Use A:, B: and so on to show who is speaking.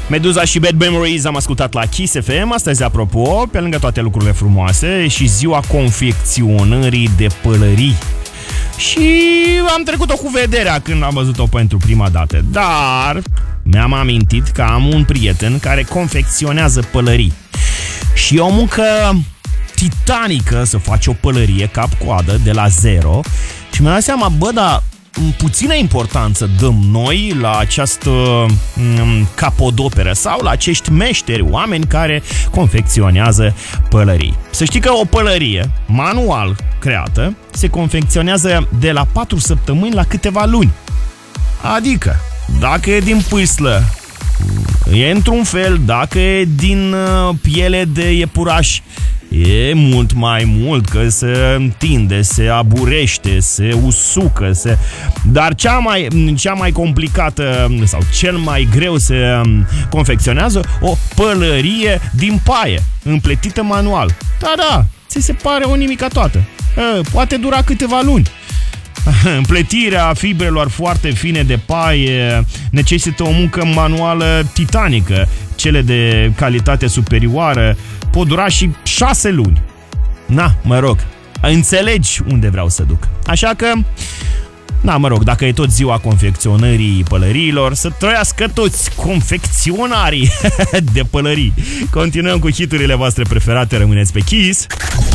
A: Meduza și Bad Memories am ascultat la Kiss FM. Astăzi, apropo, pe lângă toate lucrurile frumoase, și ziua confecționării de pălării. Și am trecut-o cu vederea când am văzut-o pentru prima dată. Dar mi-am amintit că am un prieten care confecționează pălării. Și e o muncă titanică să faci o pălărie cap-coadă de la zero. Și mi-am dat seama, dar puțină importanță dăm noi la această capodoperă sau la acești meșteri, oameni care confecționează pălării. Să știi că o pălărie manual creată se confecționează de la 4 săptămâni la câteva luni. Adică, dacă e din pâslă, e într-un fel, dacă e din piele de iepuraș, e mult mai mult, că se întinde, se aburește, se usucă, dar cea mai complicată sau cel mai greu se confecționează o pălărie din paie, împletită manual. Da, ți se pare o nimica toată. Poate dura câteva luni. Împletirea fibrelor foarte fine de paie necesită o muncă manuală titanică. Cele de calitate superioară pot dura și 6 luni. Înțelegi unde vreau să duc. Așa că, dacă e tot ziua confecționării pălăriilor, să trăiască toți confecționarii de pălării. Continuăm cu hiturile voastre preferate, rămâneți pe Kiss.